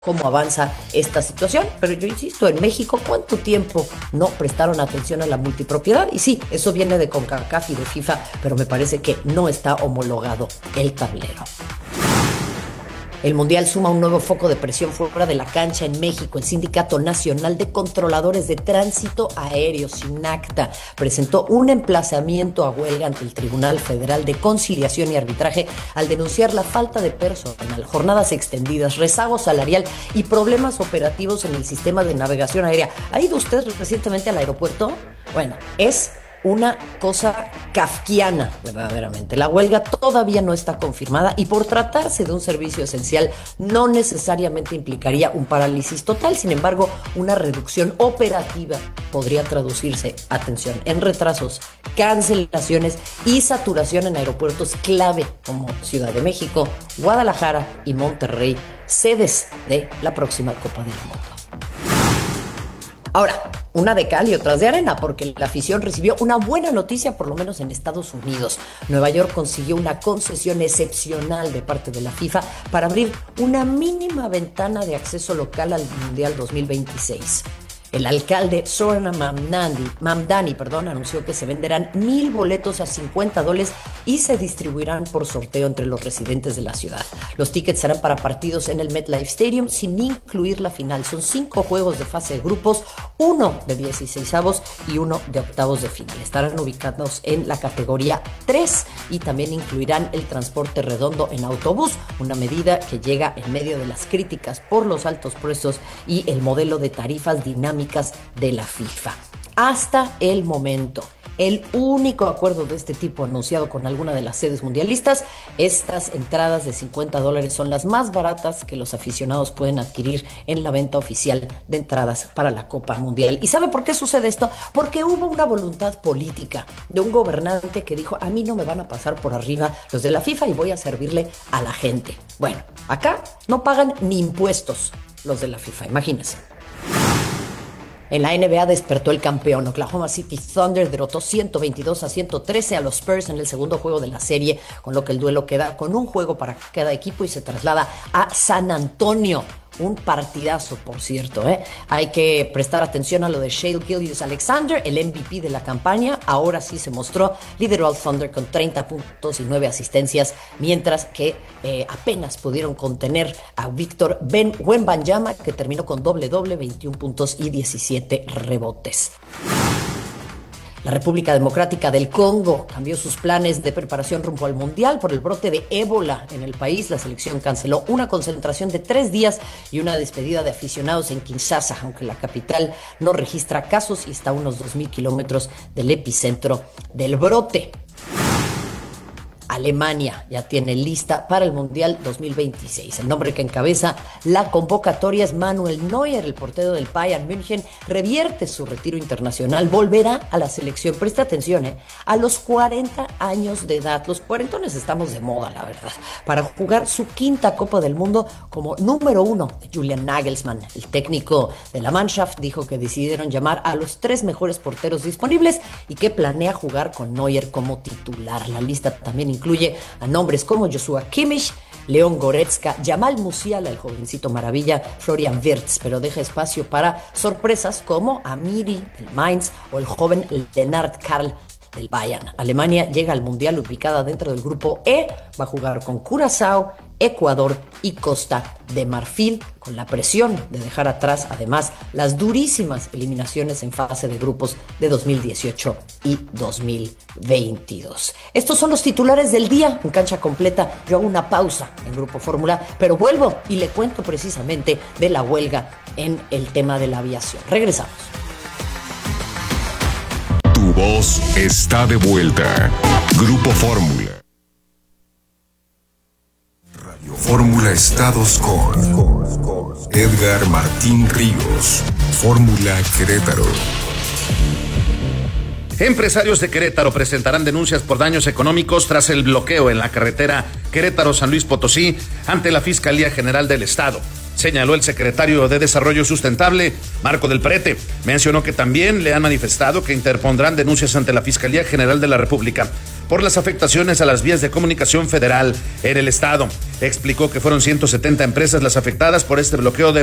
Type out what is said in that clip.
cómo avanza esta situación, pero yo insisto, en México, ¿cuánto tiempo no prestaron atención a la multipropiedad? Y sí, eso viene de CONCACAF y de FIFA, pero me parece que no está homologado el tablero. El Mundial suma un nuevo foco de presión fuera de la cancha en México. El Sindicato Nacional de Controladores de Tránsito Aéreo, SINACTA, presentó un emplazamiento a huelga ante el Tribunal Federal de Conciliación y Arbitraje al denunciar la falta de personal, jornadas extendidas, rezago salarial y problemas operativos en el sistema de navegación aérea. ¿Ha ido usted recientemente al aeropuerto? Bueno, es una cosa kafkiana, verdaderamente. La huelga todavía no está confirmada y por tratarse de un servicio esencial no necesariamente implicaría un parálisis total. Sin embargo, una reducción operativa podría traducirse, atención, en retrasos, cancelaciones y saturación en aeropuertos clave como Ciudad de México, Guadalajara y Monterrey, sedes de la próxima Copa del Mundo. Ahora, una de cal y otras de arena, porque la afición recibió una buena noticia, por lo menos en Estados Unidos. Nueva York consiguió una concesión excepcional de parte de la FIFA para abrir una mínima ventana de acceso local al Mundial 2026. El alcalde Zoran Mamdani, anunció que se venderán 1,000 boletos a $50 y se distribuirán por sorteo entre los residentes de la ciudad. Los tickets serán para partidos en el MetLife Stadium sin incluir la final. Son 5 juegos de fase de grupos, 1 de 16avos y 1 de octavos de final. Estarán ubicados en la categoría 3 y también incluirán el transporte redondo en autobús, una medida que llega en medio de las críticas por los altos precios y el modelo de tarifas dinámicas de la FIFA. Hasta el momento, el único acuerdo de este tipo anunciado con alguna de las sedes mundialistas, estas entradas de $50 son las más baratas que los aficionados pueden adquirir en la venta oficial de entradas para la Copa Mundial. ¿Y sabe por qué sucede esto? Porque hubo una voluntad política de un gobernante que dijo: a mí no me van a pasar por arriba los de la FIFA y voy a servirle a la gente. Bueno, acá no pagan ni impuestos los de la FIFA, imagínense. En la NBA despertó el campeón. Oklahoma City Thunder derrotó 122-113 a los Spurs en el segundo juego de la serie, con lo que el duelo queda con un juego para cada equipo y se traslada a San Antonio. Un partidazo, por cierto, ¿eh? Hay que prestar atención a lo de Shai Gilgeous-Alexander, el MVP de la campaña. Ahora sí se mostró, lideró al Thunder con 30 puntos y 9 asistencias, mientras que apenas pudieron contener a Víctor Wembanyama, que terminó con doble-doble, 21 puntos y 17 rebotes. La República Democrática del Congo cambió sus planes de preparación rumbo al Mundial por el brote de ébola en el país. La selección canceló una concentración de 3 días y una despedida de aficionados en Kinshasa, aunque la capital no registra casos y está a unos 2,000 kilómetros del epicentro del brote. Alemania ya tiene lista para el Mundial 2026. El nombre que encabeza la convocatoria es Manuel Neuer, el portero del Bayern München. Revierte su retiro internacional, volverá a la selección. Presta atención, a los 40 años de edad. Los cuarentones estamos de moda, la verdad. Para jugar su 5ª Copa del Mundo como número 1 de Julian Nagelsmann. El técnico de la Mannschaft dijo que decidieron llamar a los 3 mejores porteros disponibles y que planea jugar con Neuer como titular. La lista también incluye a nombres como Joshua Kimmich, Leon Goretzka, Jamal Musiala, el jovencito maravilla, Florian Wirtz, pero deja espacio para sorpresas como Amiri del Mainz o el joven Lennart Karl del Bayern. Alemania llega al Mundial ubicada dentro del grupo E, va a jugar con Curazao, Ecuador y Costa de Marfil, con la presión de dejar atrás además las durísimas eliminaciones en fase de grupos de 2018 y 2022. Estos son los titulares del día en Cancha Completa. Yo hago una pausa en Grupo Fórmula, pero vuelvo y le cuento precisamente de la huelga en el tema de la aviación. Regresamos. Tu voz está de vuelta. Grupo Fórmula. Radio Fórmula Estados con Edgar Martín Ríos. Fórmula Querétaro. Empresarios de Querétaro presentarán denuncias por daños económicos tras el bloqueo en la carretera Querétaro-San Luis Potosí ante la Fiscalía General del Estado. Señaló el secretario de Desarrollo Sustentable, Marco del Prete. Mencionó que también le han manifestado que interpondrán denuncias ante la Fiscalía General de la República por las afectaciones a las vías de comunicación federal en el estado. Explicó que fueron 170 empresas las afectadas por este bloqueo de